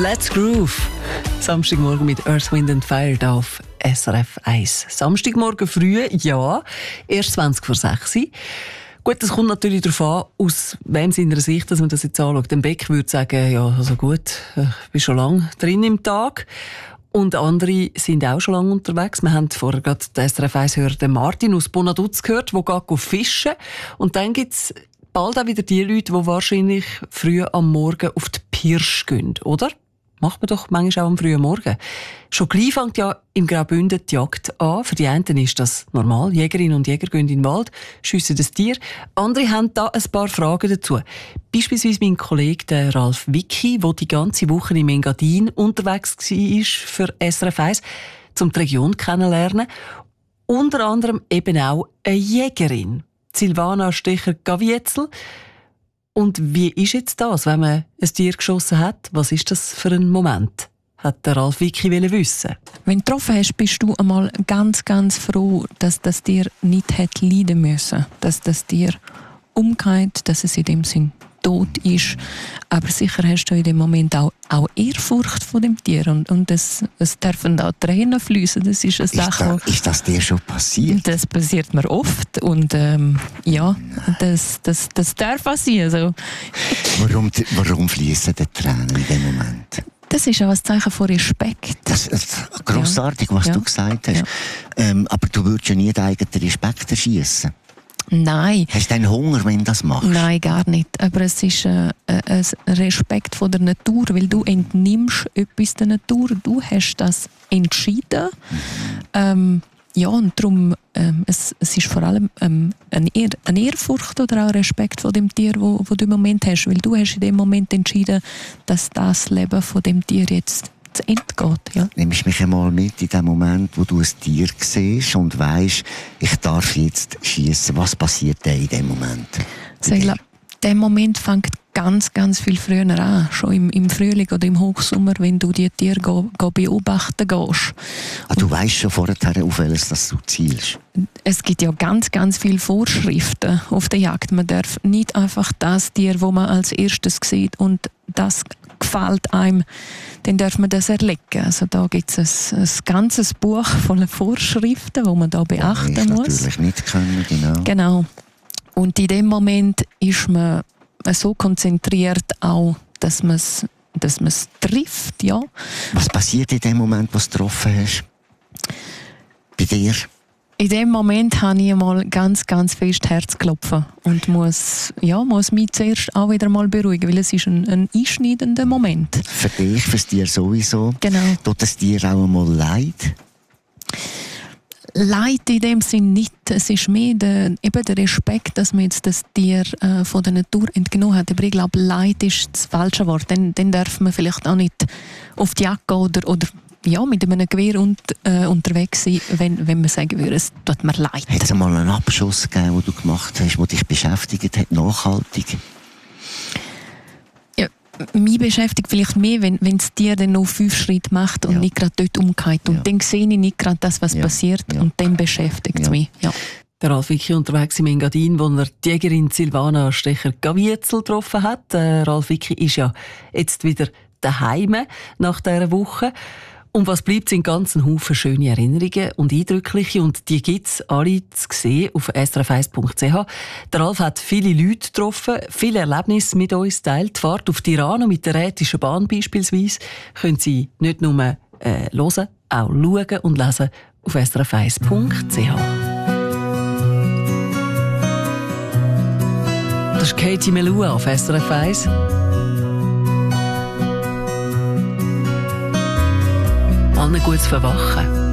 Let's Groove. Samstagmorgen mit Earth, Wind and Fire da auf SRF 1. Samstagmorgen früh, ja, erst 20 vor 6 Uhr. Gut, das kommt natürlich darauf an, aus wem seiner Sicht, dass man das jetzt anschaut. Der Beck würde sagen, ja, also gut, ich bin schon lange drin im Tag. Und andere sind auch schon lange unterwegs. Wir haben vorher gerade den SRF 1-Hörer, den Martin aus Bonaduz gehört, der geht fischen. Und dann gibt's bald auch wieder die Leute, die wahrscheinlich früh am Morgen auf die Pirsch gehen, oder? Macht man doch manchmal auch am frühen Morgen. Schon gleich fängt ja im Graubünden die Jagd an. Für die einen ist das normal. Jägerinnen und Jäger gehen in den Wald, schiessen das Tier. Andere haben da ein paar Fragen dazu. Beispielsweise mein Kollege, der Ralf Wicki, der die ganze Woche im Engadin unterwegs war für SRF 1, um die Region kennenzulernen. Unter anderem eben auch eine Jägerin, Silvana Stecher-Gavietzel. Und wie ist jetzt das, wenn man ein Tier geschossen hat? Was ist das für ein Moment? Hat der Ralf Wicki wissen. Wenn du getroffen hast, bist du einmal ganz, ganz froh, dass das Tier nicht hätte leiden müssen. Dass das Tier umgeht, dass es in dem Sinn tot ist. Aber sicher hast du in dem Moment auch Ehrfurcht vor dem Tier. Und es dürfen auch Tränen fließen. Das ist eine Sache. Ist das dir schon passiert? Das passiert mir oft. Und ja, das darf passieren. So. Warum fließen die Tränen in dem Moment? Das ist auch ein Zeichen von Respekt. Das ist grossartig, was du gesagt hast. Ja. Aber du würdest ja nie den eigenen Respekt erschiessen. Nein. Hast du einen Hunger, wenn du das machst? Nein, gar nicht. Aber es ist ein Respekt vor der Natur, weil du entnimmst etwas der Natur. Du hast das entschieden. Ja, und darum, es ist vor allem eine Ehrfurcht oder auch Respekt vor dem Tier, wo du im Moment hast. Weil du hast in dem Moment entschieden, dass das Leben von dem Tier jetzt zu Ende geht. Ja. Nimmst mich einmal mit in dem Moment, wo du ein Tier siehst und weisst, ich darf jetzt schiessen. Was passiert denn in dem Moment? Also ich glaube, der Moment fängt ganz, ganz viel früher an. Schon im Frühling oder im Hochsommer, wenn du die Tiere beobachten gehst. Du weisst schon vorher, auf welches du zielst? Es gibt ja ganz, ganz viele Vorschriften auf der Jagd. Man darf nicht einfach das Tier, das man als erstes sieht und das gefällt einem, dann darf man das erlegen. Also da gibt es ein ganzes Buch voller Vorschriften, die man da beachten muss. Natürlich nicht können, Genau. Und in dem Moment ist man so konzentriert auch, dass man es trifft, ja. Was passiert in dem Moment, was du getroffen hast? Bei dir? In dem Moment habe ich mal ganz, ganz fest Herzklopfen und muss mich zuerst auch wieder mal beruhigen, weil es ist ein einschneidender Moment. Für dich, für das Tier sowieso? Genau. Tut das Tier auch einmal leid? Leid in dem Sinn nicht. Es ist mehr der Respekt, dass man jetzt das Tier von der Natur entgenommen hat. Aber ich glaube, Leid ist das falsche Wort. Dann darf man vielleicht auch nicht auf die Jagd gehen oder mit einem Gewehr unterwegs sein, wenn man sagen würde, es tut mir leid. Hat es einmal einen Abschuss gegeben, den du gemacht hast, der dich beschäftigt hat, nachhaltig? Ja, mich beschäftigt vielleicht mehr, wenn das Tier dann noch 5 Schritte macht und nicht gerade dort umgeht. Und dann sehe ich nicht gerade das, was passiert. Und dann beschäftigt es mich. Ja. Der Ralf Wicki unterwegs im Engadin, wo er die Jägerin Silvana Stecher-Gavietzel getroffen hat. Ralf Wicki ist ja jetzt wieder daheim nach dieser Woche. Und was bleibt, sind ganz ein Haufen schöne Erinnerungen und eindrückliche. Und die gibt's alle zu sehen auf srf1.ch. Der Ralf hat viele Leute getroffen, viele Erlebnisse mit uns teilt. Die Fahrt auf Tirana mit der Rätischen Bahn beispielsweise können Sie nicht nur hören, auch schauen und lesen auf srf1.ch. Das ist Katie Melua auf SRF 1. Allen gutes Verwachen.